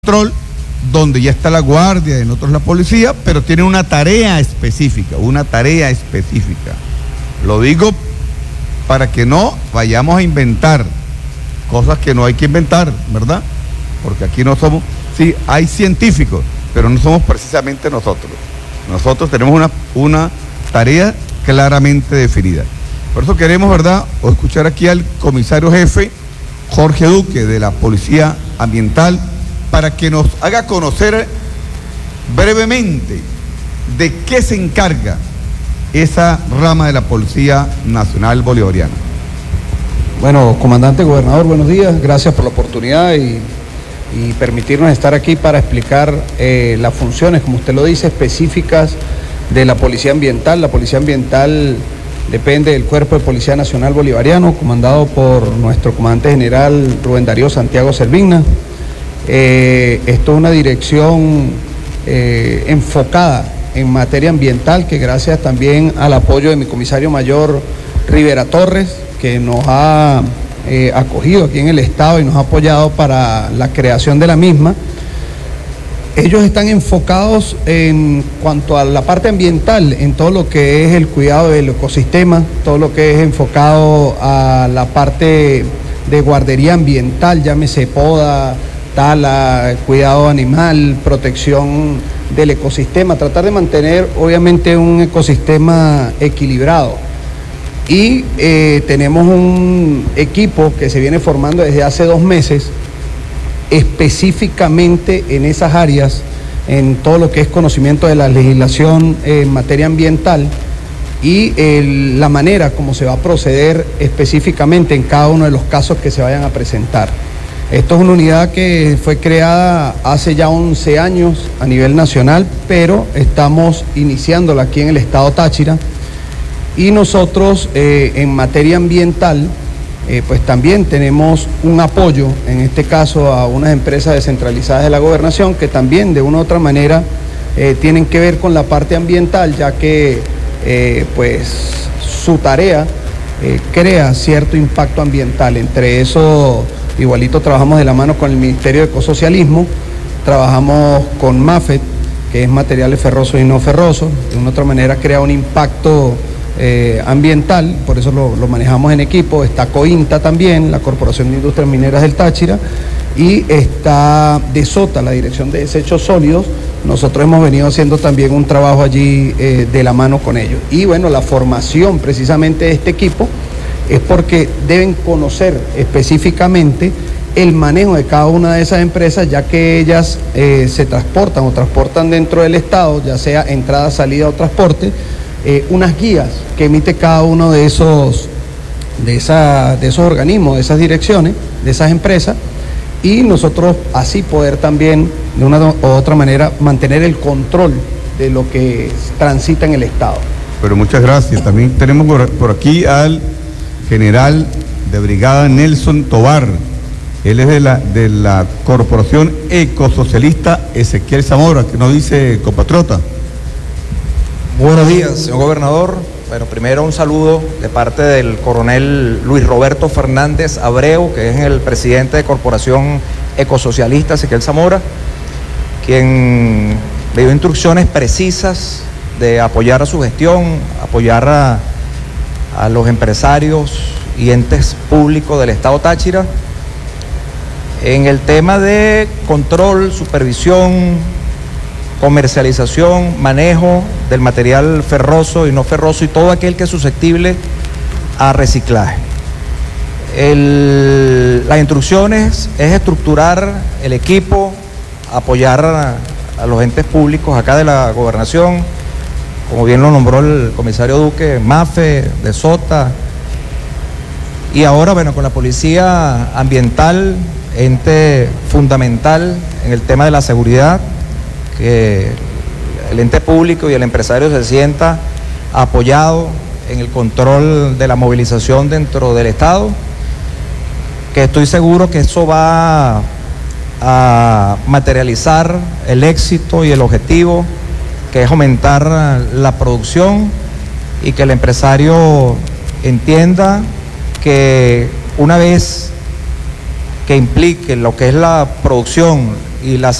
control, donde ya está la guardia, en otros la policía, pero tiene una tarea específica, Lo digo para que no vayamos a inventar cosas que no hay que inventar, ¿verdad? Porque aquí no somos, sí, hay científicos, pero no somos precisamente nosotros. Nosotros tenemos una tarea claramente definida. Por eso queremos, ¿verdad?, o escuchar aquí al comisario jefe, Jorge Duque, de la Policía Ambiental, para que nos haga conocer brevemente de qué se encarga esa rama de la Policía Nacional Bolivariana. Bueno, comandante, gobernador, buenos días, gracias por la oportunidad y permitirnos estar aquí para explicar las funciones, como usted lo dice, específicas de la Policía Ambiental. La Policía Ambiental depende del Cuerpo de Policía Nacional Bolivariano, comandado por nuestro comandante general Rubén Darío Santiago Servigna. Esto es una dirección enfocada en materia ambiental, que gracias también al apoyo de mi comisario mayor Rivera Torres, que nos ha acogido aquí en el estado y nos ha apoyado para la creación de la misma. Ellos están enfocados en cuanto a la parte ambiental, en todo lo que es el cuidado del ecosistema, todo lo que es enfocado a la parte de guardería ambiental, llámese poda, tala, cuidado animal, protección del ecosistema, tratar de mantener obviamente un ecosistema equilibrado. Y tenemos un equipo que se viene formando desde hace 2 meses, específicamente en esas áreas, en todo lo que es conocimiento de la legislación en materia ambiental y la manera como se va a proceder específicamente en cada uno de los casos que se vayan a presentar. Esto es una unidad que fue creada hace ya 11 años a nivel nacional, pero estamos iniciándola aquí en el estado Táchira. Y nosotros en materia ambiental, pues también tenemos un apoyo, en este caso a unas empresas descentralizadas de la gobernación, que también de una u otra manera tienen que ver con la parte ambiental, ya que pues su tarea crea cierto impacto ambiental. Entre eso, igualito trabajamos de la mano con el Ministerio de Ecosocialismo, trabajamos con MAFET, que es materiales ferrosos y no ferrosos, de una u otra manera crea un impacto ambiental, por eso lo manejamos en equipo. Está COINTA también, la Corporación de Industrias Mineras del Táchira, y está DESOTA, la Dirección de Desechos Sólidos. Nosotros hemos venido haciendo también un trabajo allí de la mano con ellos. Y bueno, la formación precisamente de este equipo es porque deben conocer específicamente el manejo de cada una de esas empresas, ya que ellas se transportan dentro del Estado, ya sea entrada, salida o transporte, unas guías que emite cada uno de esos organismos, de esas direcciones, de esas empresas, y nosotros así poder también de una u otra manera mantener el control de lo que transita en el Estado. Pero muchas gracias. También tenemos por aquí al general de brigada Nelson Tobar. Él es de la Corporación Ecosocialista Ezequiel Zamora, que nos dice, compatriota. Buenos días, señor gobernador. Bueno, primero un saludo de parte del coronel Luis Roberto Fernández Abreu, que es el presidente de Corporación Ecosocialista Ezequiel Zamora, quien me dio instrucciones precisas de apoyar a su gestión, apoyar a los empresarios y entes públicos del estado Táchira en el tema de control, supervisión, comercialización, manejo del material ferroso y no ferroso y todo aquel que es susceptible a reciclaje. Las instrucciones es estructurar el equipo, apoyar a los entes públicos acá de la gobernación, como bien lo nombró el comisario Duque, MAFE, DESOTA, y ahora, bueno, con la Policía Ambiental, ente fundamental en el tema de la seguridad, que el ente público y el empresario se sienta apoyado en el control de la movilización dentro del Estado, que estoy seguro que eso va a materializar el éxito y el objetivo, que es aumentar la producción y que el empresario entienda que una vez que implique lo que es la producción, y la